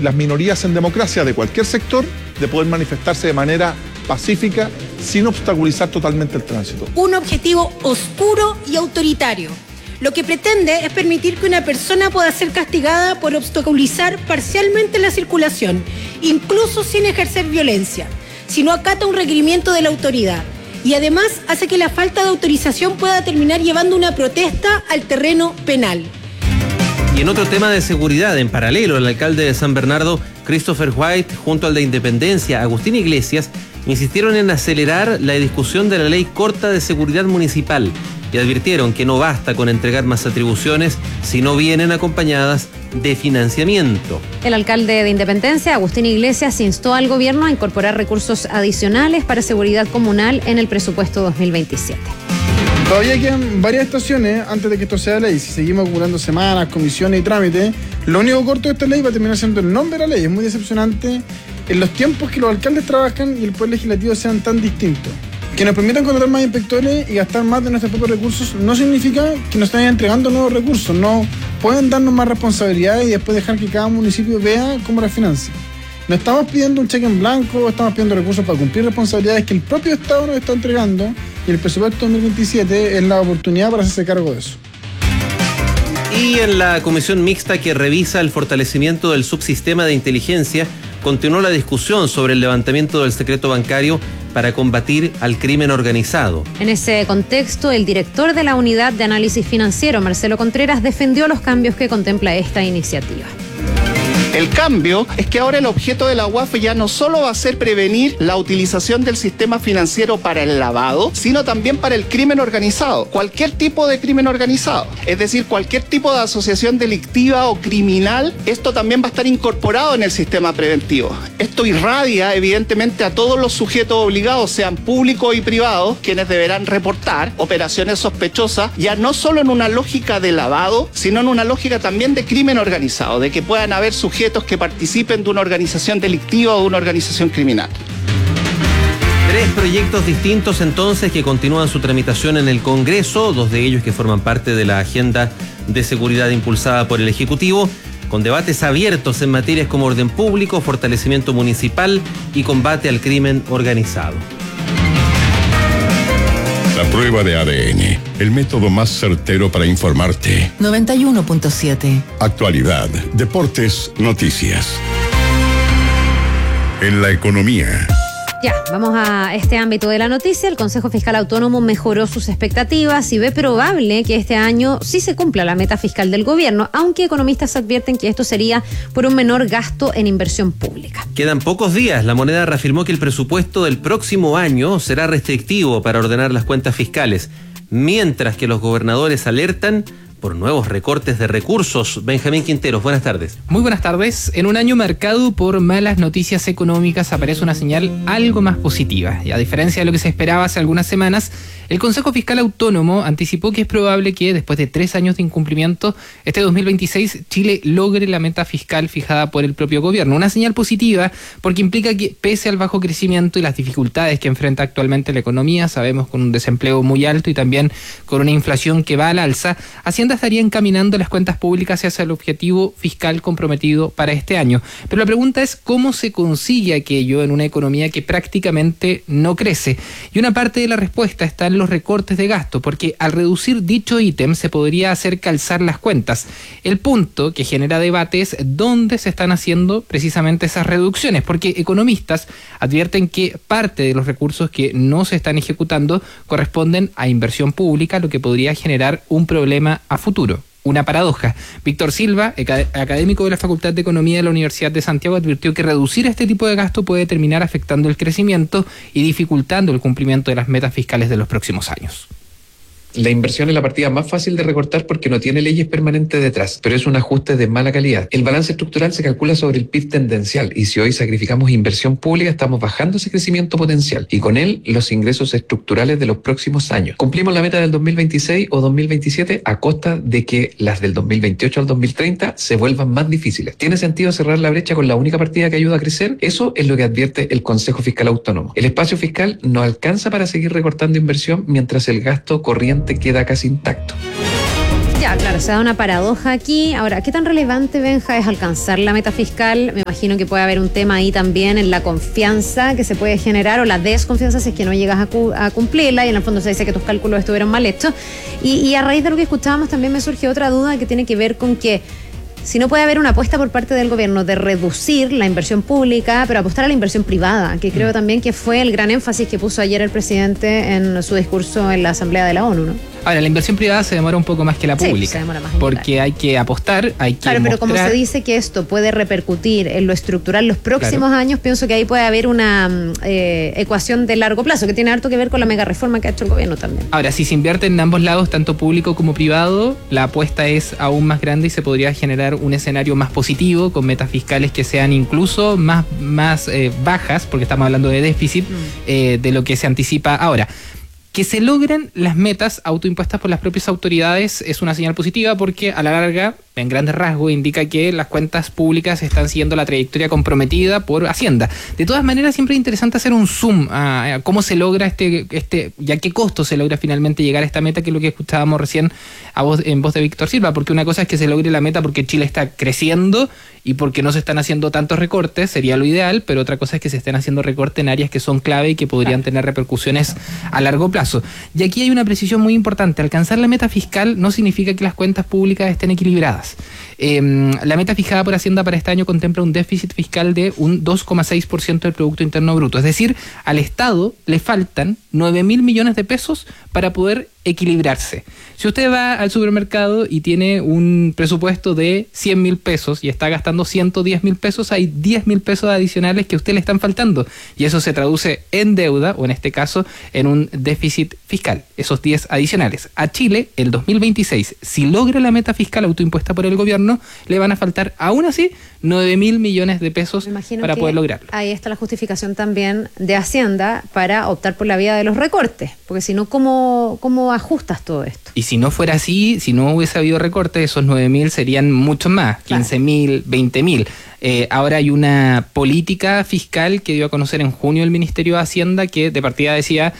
las minorías en democracia de cualquier sector de poder manifestarse de manera pacífica sin obstaculizar totalmente el tránsito. Un objetivo oscuro y autoritario. Lo que pretende es permitir que una persona pueda ser castigada por obstaculizar parcialmente la circulación, incluso sin ejercer violencia, si no acata un requerimiento de la autoridad. Y además hace que la falta de autorización pueda terminar llevando una protesta al terreno penal. Y en otro tema de seguridad, en paralelo, el alcalde de San Bernardo, Christopher White, junto al de Independencia, Agustín Iglesias, insistieron en acelerar la discusión de la ley corta de seguridad municipal y advirtieron que no basta con entregar más atribuciones si no vienen acompañadas de financiamiento. El alcalde de Independencia, Agustín Iglesias, instó al gobierno a incorporar recursos adicionales para seguridad comunal en el presupuesto 2027. Todavía quedan varias estaciones antes de que esto sea ley. Si seguimos acumulando semanas, comisiones y trámites, lo único corto de esta ley va a terminar siendo el nombre de la ley. Es muy decepcionante en los tiempos que los alcaldes trabajan y el poder legislativo sean tan distintos. Que nos permitan contratar más inspectores y gastar más de nuestros propios recursos no significa que nos estén entregando nuevos recursos. No pueden darnos más responsabilidades y después dejar que cada municipio vea cómo las financia. No estamos pidiendo un cheque en blanco, estamos pidiendo recursos para cumplir responsabilidades que el propio Estado nos está entregando y el presupuesto 2027 es la oportunidad para hacerse cargo de eso. Y en la comisión mixta que revisa el fortalecimiento del subsistema de inteligencia, continuó la discusión sobre el levantamiento del secreto bancario para combatir al crimen organizado. En ese contexto, el director de la Unidad de Análisis Financiero, Marcelo Contreras, defendió los cambios que contempla esta iniciativa. El cambio es que ahora el objeto de la UAF ya no solo va a ser prevenir la utilización del sistema financiero para el lavado, sino también para el crimen organizado, cualquier tipo de crimen organizado. Es decir, cualquier tipo de asociación delictiva o criminal, esto también va a estar incorporado en el sistema preventivo. Esto irradia evidentemente a todos los sujetos obligados, sean públicos y privados, quienes deberán reportar operaciones sospechosas, ya no solo en una lógica de lavado, sino en una lógica también de crimen organizado, de que puedan haber sujetos que participen de una organización delictiva o de una organización criminal. 3 proyectos distintos entonces que continúan su tramitación en el Congreso, 2 de ellos que forman parte de la agenda de seguridad impulsada por el Ejecutivo, con debates abiertos en materias como orden público, fortalecimiento municipal y combate al crimen organizado. La prueba de ADN, el método más certero para informarte. 91.7. Actualidad, deportes, noticias. En la economía. Ya, vamos a este ámbito de la noticia. El Consejo Fiscal Autónomo mejoró sus expectativas y ve probable que este año sí se cumpla la meta fiscal del gobierno, aunque economistas advierten que esto sería por un menor gasto en inversión pública. Quedan pocos días. La moneda reafirmó que el presupuesto del próximo año será restrictivo para ordenar las cuentas fiscales, mientras que los gobernadores alertan por nuevos recortes de recursos. Benjamín Quinteros, buenas tardes. Muy buenas tardes. En un año marcado por malas noticias económicas aparece una señal algo más positiva. Y a diferencia de lo que se esperaba hace algunas semanas, el Consejo Fiscal Autónomo anticipó que es probable que después de 3 años de incumplimiento, este 2026 Chile logre la meta fiscal fijada por el propio gobierno. Una señal positiva porque implica que pese al bajo crecimiento y las dificultades que enfrenta actualmente la economía, sabemos con un desempleo muy alto y también con una inflación que va al alza, Hacienda estaría encaminando las cuentas públicas hacia el objetivo fiscal comprometido para este año. Pero la pregunta es cómo se consigue aquello en una economía que prácticamente no crece. Y una parte de la respuesta está en los recortes de gasto, porque al reducir dicho ítem se podría hacer calzar las cuentas. El punto que genera debate es dónde se están haciendo precisamente esas reducciones, porque economistas advierten que parte de los recursos que no se están ejecutando corresponden a inversión pública, lo que podría generar un problema a futuro. Una paradoja. Víctor Silva, académico de la Facultad de Economía de la Universidad de Santiago, advirtió que reducir este tipo de gasto puede terminar afectando el crecimiento y dificultando el cumplimiento de las metas fiscales de los próximos años. La inversión es la partida más fácil de recortar porque no tiene leyes permanentes detrás, pero es un ajuste de mala calidad. El balance estructural se calcula sobre el PIB tendencial y si hoy sacrificamos inversión pública estamos bajando ese crecimiento potencial y con él los ingresos estructurales de los próximos años. Cumplimos la meta del 2026 o 2027 a costa de que las del 2028 al 2030 se vuelvan más difíciles. ¿Tiene sentido cerrar la brecha con la única partida que ayuda a crecer? Eso es lo que advierte el Consejo Fiscal Autónomo. El espacio fiscal no alcanza para seguir recortando inversión mientras el gasto corriente queda casi intacto. Ya, claro, se da una paradoja aquí. Ahora, ¿qué tan relevante, Benja, es alcanzar la meta fiscal? Me imagino que puede haber un tema ahí también en la confianza que se puede generar o la desconfianza si es que no llegas a cumplirla y en el fondo se dice que tus cálculos estuvieron mal hechos. Y a raíz de lo que escuchábamos también me surgió otra duda que tiene que ver con que si no puede haber una apuesta por parte del gobierno de reducir la inversión pública, pero apostar a la inversión privada, que creo también que fue el gran énfasis que puso ayer el presidente en su discurso en la Asamblea de la ONU, ¿no? Ahora, la inversión privada se demora un poco más que la pública. Se demora más en porque llegar. hay que apostar, hay que Claro, pero como mostrar... se dice que esto puede repercutir en lo estructural los próximos años, pienso que ahí puede haber una ecuación de largo plazo, que tiene harto que ver con la mega reforma que ha hecho el gobierno también. Ahora, si se invierte en ambos lados, tanto público como privado, la apuesta es aún más grande y se podría generar un escenario más positivo, con metas fiscales que sean incluso más bajas, porque estamos hablando de déficit, de lo que se anticipa ahora. Que se logren las metas autoimpuestas por las propias autoridades es una señal positiva porque a la larga, en grandes rasgos, indica que las cuentas públicas están siguiendo la trayectoria comprometida por Hacienda. De todas maneras, siempre es interesante hacer un zoom a cómo se logra y a qué costo se logra finalmente llegar a esta meta, que es lo que escuchábamos recién en voz de Víctor Silva, porque una cosa es que se logre la meta porque Chile está creciendo y porque no se están haciendo tantos recortes, sería lo ideal, pero otra cosa es que se estén haciendo recortes en áreas que son clave y que podrían tener repercusiones a largo plazo. Y aquí hay una precisión muy importante: alcanzar la meta fiscal no significa que las cuentas públicas estén equilibradas. La meta fijada por Hacienda para este año contempla un déficit fiscal de un 2,6% del Producto Interno Bruto, es decir, al Estado le faltan 9.000 millones de pesos para poder equilibrarse. Si usted va al supermercado y tiene un presupuesto de 100.000 pesos y está gastando 110.000 pesos, hay 10.000 pesos adicionales que a usted le están faltando, y eso se traduce en deuda, o en este caso en un déficit fiscal, esos 10 adicionales. A Chile, el 2026, si logra la meta fiscal autoimpuesta por el gobierno, le van a faltar aún así 9.000 millones de pesos para poder lograrlo. Ahí está la justificación también de Hacienda para optar por la vía de los recortes, porque si no, ¿cómo ajustas todo esto? Y si no fuera así, si no hubiese habido recortes, esos 9.000 serían mucho más, 15.000, 20.000. Ahora hay una política fiscal que dio a conocer en junio el Ministerio de Hacienda que de partida decía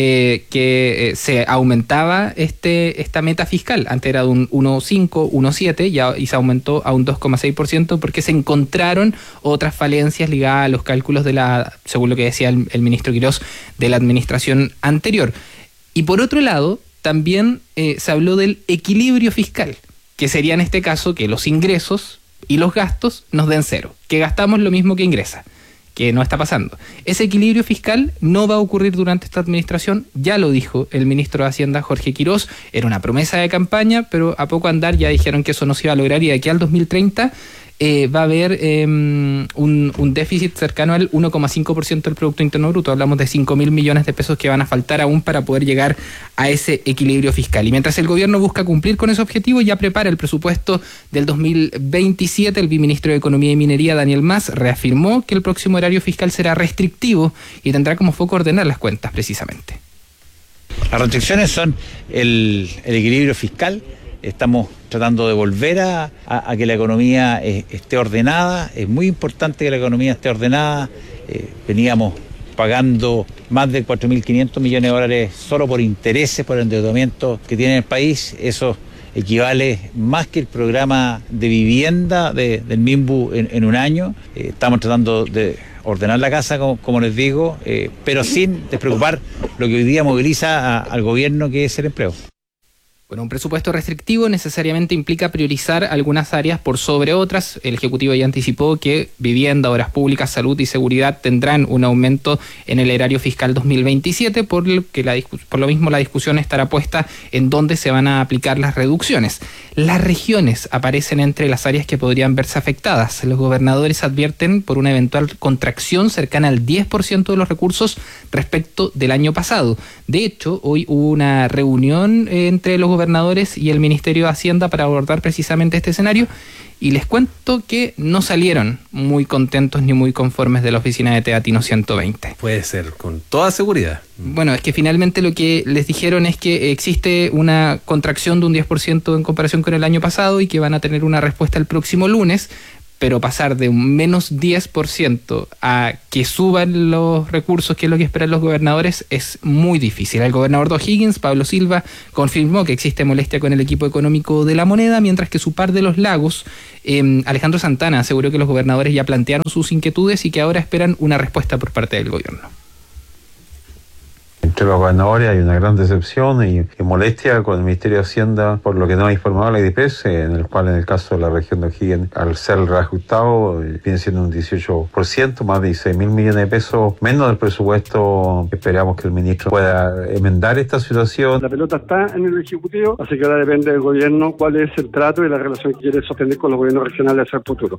que se aumentaba esta meta fiscal. Antes era de un 1,5, 1,7 y se aumentó a un 2,6% porque se encontraron otras falencias ligadas a los cálculos según lo que decía el ministro Quirós, de la administración anterior. Y por otro lado, también se habló del equilibrio fiscal, que sería en este caso que los ingresos y los gastos nos den cero, que gastamos lo mismo que ingresa, que no está pasando. Ese equilibrio fiscal no va a ocurrir durante esta administración, ya lo dijo el ministro de Hacienda, Jorge Quirós, era una promesa de campaña, pero a poco andar ya dijeron que eso no se iba a lograr y de aquí al 2030 va a haber un déficit cercano al 1,5% del Producto Interno Bruto. Hablamos de 5.000 millones de pesos que van a faltar aún para poder llegar a ese equilibrio fiscal. Y mientras el gobierno busca cumplir con ese objetivo, ya prepara el presupuesto del 2027. El viceministro de Economía y Minería, Daniel Mas, reafirmó que el próximo horario fiscal será restrictivo y tendrá como foco ordenar las cuentas precisamente. Las restricciones son el equilibrio fiscal. Estamos tratando de volver a que la economía esté ordenada. Es muy importante que la economía esté ordenada. Veníamos pagando más de 4.500 millones de dólares solo por intereses, por el endeudamiento que tiene el país. Eso equivale más que el programa de vivienda del MIMBU en un año. Estamos tratando de ordenar la casa, como les digo, pero sin despreocupar lo que hoy día moviliza al gobierno, que es el empleo. Bueno, un presupuesto restrictivo necesariamente implica priorizar algunas áreas por sobre otras. El Ejecutivo ya anticipó que vivienda, obras públicas, salud y seguridad tendrán un aumento en el erario fiscal 2027, por lo mismo la discusión estará puesta en dónde se van a aplicar las reducciones. Las regiones aparecen entre las áreas que podrían verse afectadas. Los gobernadores advierten por una eventual contracción cercana al 10% de los recursos respecto del año pasado. De hecho, hoy hubo una reunión entre los gobernadores y el Ministerio de Hacienda para abordar precisamente este escenario, y les cuento que no salieron muy contentos ni muy conformes de la oficina de Teatino 120. Puede ser, con toda seguridad. Bueno, es que finalmente lo que les dijeron es que existe una contracción de un 10% en comparación con el año pasado y que van a tener una respuesta el próximo lunes, pero pasar de un menos 10% a que suban los recursos, que es lo que esperan los gobernadores, es muy difícil. El gobernador de O'Higgins, Pablo Silva, confirmó que existe molestia con el equipo económico de La Moneda, mientras que su par de Los Lagos, Alejandro Santana, aseguró que los gobernadores ya plantearon sus inquietudes y que ahora esperan una respuesta por parte del gobierno. Entre los gobernadores hay una gran decepción y molestia con el Ministerio de Hacienda por lo que nos ha informado la IDPS, en el cual en el caso de la región de O'Higgins, al ser reajustado, viene siendo un 18%, más de 16.000 millones de pesos, menos del presupuesto. Esperamos que el ministro pueda enmendar esta situación. La pelota está en el Ejecutivo, así que ahora depende del gobierno cuál es el trato y la relación que quiere sostener con los gobiernos regionales hacia el futuro.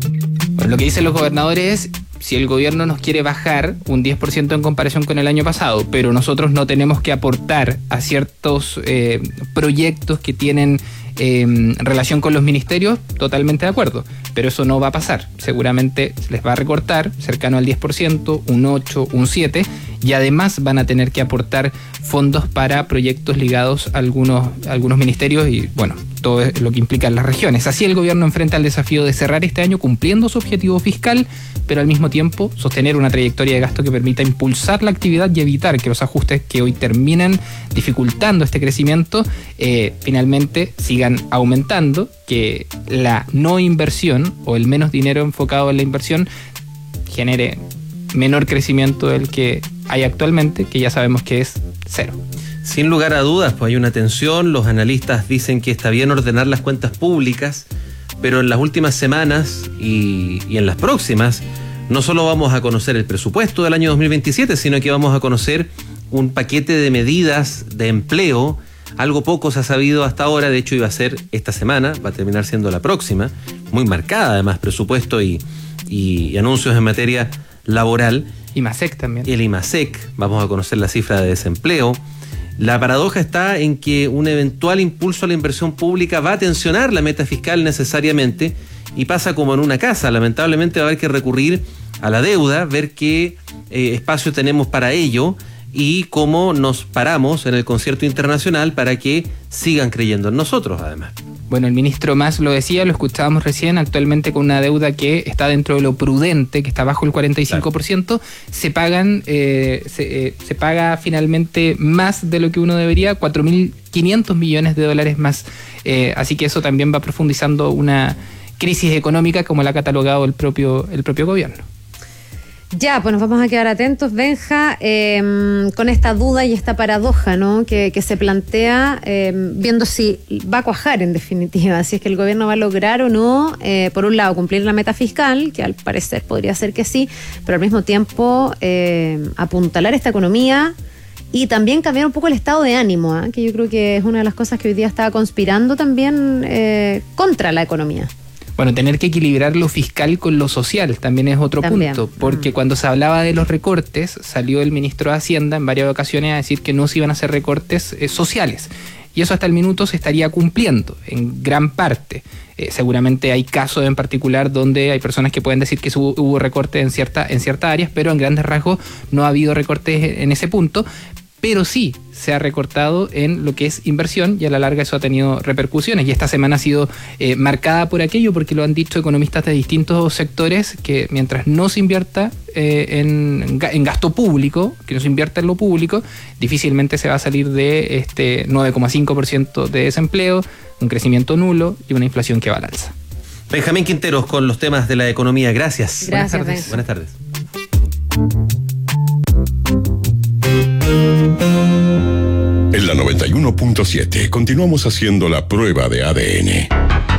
Lo que dicen los gobernadores es, si el gobierno nos quiere bajar un 10% en comparación con el año pasado, pero nosotros no tenemos que aportar a ciertos proyectos que tienen relación con los ministerios, totalmente de acuerdo, pero eso no va a pasar. Seguramente les va a recortar cercano al 10%, un 8%, un 7%, y además van a tener que aportar fondos para proyectos ligados a algunos ministerios y, bueno, todo lo que implica en las regiones. Así el gobierno enfrenta el desafío de cerrar este año cumpliendo su objetivo fiscal, pero al mismo tiempo sostener una trayectoria de gasto que permita impulsar la actividad y evitar que los ajustes que hoy terminan dificultando este crecimiento finalmente sigan aumentando, que la no inversión o el menos dinero enfocado en la inversión genere menor crecimiento del que hay actualmente, que ya sabemos que es cero. Sin lugar a dudas, pues hay una tensión. Los analistas dicen que está bien ordenar las cuentas públicas, pero en las últimas semanas y en las próximas no solo vamos a conocer el presupuesto del año 2027, sino que vamos a conocer un paquete de medidas de empleo. Algo poco se ha sabido hasta ahora, de hecho iba a ser esta semana, va a terminar siendo la próxima, muy marcada además presupuesto y anuncios en materia laboral. IMASEC también. El IMASEC, vamos a conocer la cifra de desempleo. La paradoja está en que un eventual impulso a la inversión pública va a tensionar la meta fiscal necesariamente, y pasa como en una casa. Lamentablemente va a haber que recurrir a la deuda, ver qué espacio tenemos para ello y cómo nos paramos en el concierto internacional para que sigan creyendo en nosotros, además. Bueno, el ministro Mas lo decía, lo escuchábamos recién, actualmente con una deuda que está dentro de lo prudente, que está bajo el 45%, claro. Se paga finalmente más de lo que uno debería, 4.500 millones de dólares más, así que eso también va profundizando una crisis económica como la ha catalogado el propio gobierno. Ya, pues nos vamos a quedar atentos, Benja, con esta duda y esta paradoja, ¿no?, que se plantea, viendo si va a cuajar en definitiva, si es que el gobierno va a lograr o no, por un lado, cumplir la meta fiscal, que al parecer podría ser que sí, pero al mismo tiempo apuntalar esta economía y también cambiar un poco el estado de ánimo, que yo creo que es una de las cosas que hoy día está conspirando también contra la economía. Bueno, tener que equilibrar lo fiscal con lo social también es otro punto, porque cuando se hablaba de los recortes, salió el ministro de Hacienda en varias ocasiones a decir que no se iban a hacer recortes sociales, y eso hasta el minuto se estaría cumpliendo en gran parte. Seguramente hay casos en particular donde hay personas que pueden decir que hubo recortes en ciertas áreas, pero en grandes rasgos no ha habido recortes en ese punto. Pero sí se ha recortado en lo que es inversión y a la larga eso ha tenido repercusiones. Y esta semana ha sido marcada por aquello, porque lo han dicho economistas de distintos sectores, que mientras no se invierta en gasto público, que no se invierta en lo público, difícilmente se va a salir de este 9,5% de desempleo, un crecimiento nulo y una inflación que va al alza. Benjamín Quinteros con los temas de la economía. Gracias. Buenas tardes. Buenas tardes. En la 91.7 continuamos haciendo la prueba de ADN.